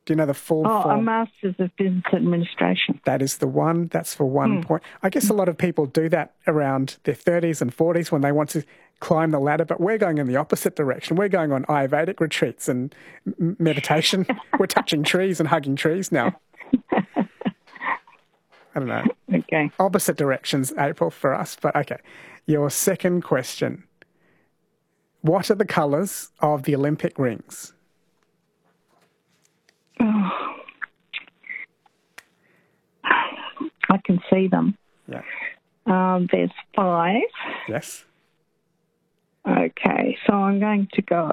Do you know the full form? A Masters of Business Administration. That is the one. That's for 1 point. I guess a lot of people do that around their 30s and 40s when they want to climb the ladder, but we're going in the opposite direction. We're going on Ayurvedic retreats and meditation. We're touching trees and hugging trees now. I don't know. Okay. Opposite directions, April, for us, but okay. Your second question. What are the colours of the Olympic rings? Oh. I can see them. Yeah. There's 5. Yes. Okay, so I'm going to go...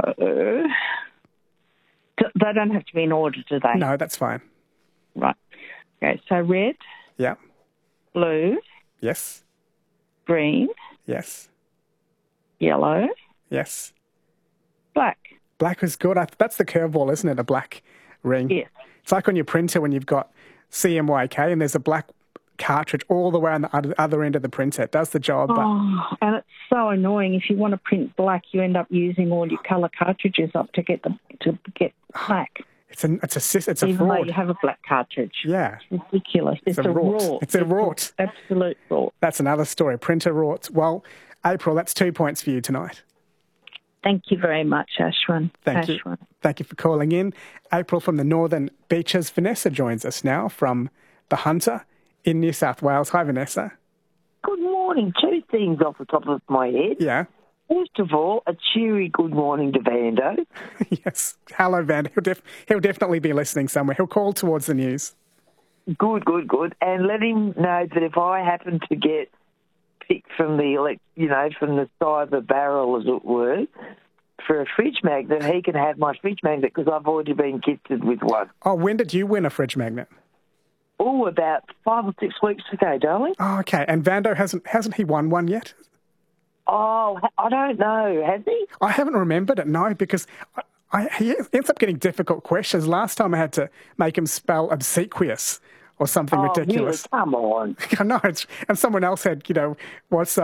They don't have to be in order, do they? No, that's fine. Right. Okay, so red, Yeah. blue, Yes. green, Yes. yellow, Yes. black. Black is good. That's the curveball, isn't it? A black ring. Yes. It's like on your printer when you've got CMYK and there's a black cartridge all the way on the other end of the printer. It does the job. But And it's so annoying. If you want to print black, you end up using all your colour cartridges up to get black. it's a Even fraud. though you have a black cartridge. Yeah. It's ridiculous. It's a rort. It's a rort. Absolute rort. That's another story. Printer rorts. Well, April, that's 2 points for you tonight. Thank you very much, Ashwin. Thank you. Thank you for calling in. April from the Northern Beaches. Vanessa joins us now from The Hunter in New South Wales. Hi, Vanessa. Good morning. 2 things off the top of my head. Yeah. First of all, a cheery good morning to Vando. Yes. Hello, Van. He'll definitely be listening somewhere. He'll call towards the news. Good. And let him know that if I happen to get picked from from the side of the barrel, as it were, for a fridge magnet, he can have my fridge magnet because I've already been gifted with one. Oh, when did you win a fridge magnet? Oh, about 5 or 6 weeks ago, darling. Oh, okay. And Vando hasn't he won one yet? Oh, I don't know. Has he? I haven't remembered it, no, because he ends up getting difficult questions. Last time I had to make him spell obsequious or something ridiculous. Really? Come on. I know. And someone else had, what's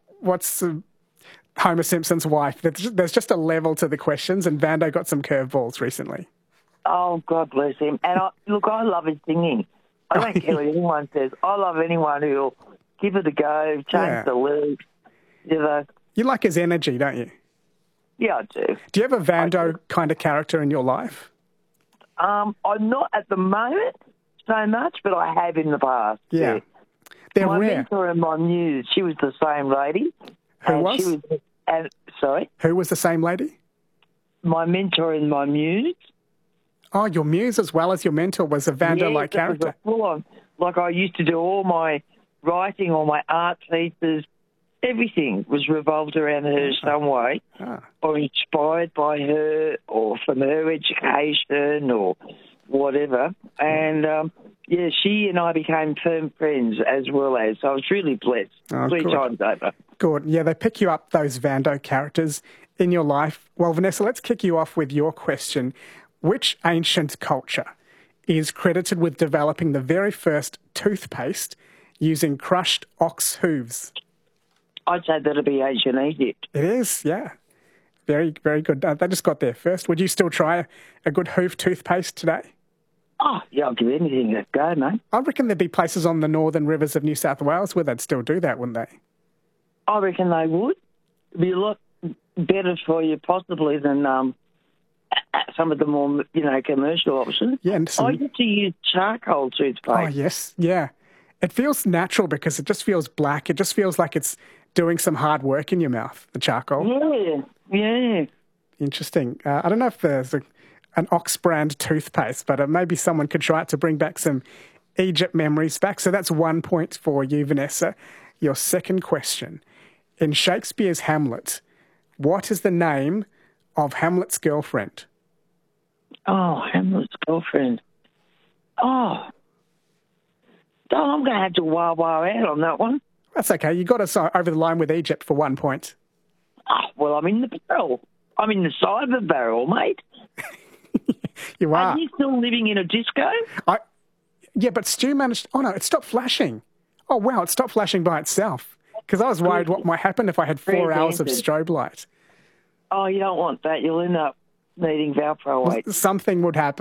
Homer Simpson's wife? There's just a level to the questions, and Vando got some curveballs recently. Oh, God bless him. And I love his singing. I don't care what anyone says. I love anyone who'll give it a go, change the lyrics, You like his energy, don't you? Yeah, I do. Do you have a Vando kind of character in your life? I'm not at the moment so much, but I have in the past. Yeah. They're my rare. mentor and my muse, she was the same lady. Who was? Sorry? Who was the same lady? My mentor and my muse. Oh, your muse as well as your mentor was a Vando-like character. Was full-on. Like I used to do all my writing, all my art pieces, everything was revolved around her some way, or inspired by her, or from her education, or whatever. And, she and I became firm friends as well as. So I was really blessed 3 times over. Good. Yeah, they pick you up, those Vando characters in your life. Well, Vanessa, let's kick you off with your question. Which ancient culture is credited with developing the very first toothpaste using crushed ox hooves? I'd say that'll be ancient Egypt. It is, yeah. Very, very good. They just got there first. Would you still try a good hoof toothpaste today? Oh, yeah, I'll give anything a go, mate. I reckon there'd be places on the northern rivers of New South Wales where they'd still do that, wouldn't they? I reckon they would. It'd be a lot better for you possibly than some of the more, commercial options. Yeah, I used to use charcoal toothpaste. Oh, yes, yeah. It feels natural because it just feels black. It just feels like it's doing some hard work in your mouth, the charcoal. Yeah. Interesting. I don't know if there's an Ox brand toothpaste, but maybe someone could try it to bring back some Egypt memories back. So that's 1 point for you, Vanessa. Your second question. In Shakespeare's Hamlet, what is the name of Hamlet's girlfriend? Oh, Hamlet's girlfriend. Oh. I'm going to have to wow out on that one. That's okay. You got us over the line with Egypt for 1 point. Oh, well, I'm in the barrel. I'm in the side of the barrel, mate. You are. Are you still living in a disco? Yeah, but Stu managed... Oh, no, it stopped flashing. Oh, wow, it stopped flashing by itself. Because I was worried what might happen if I had 4 hours of strobe light. Oh, you don't want that. You'll end up needing Valproate. Something would happen.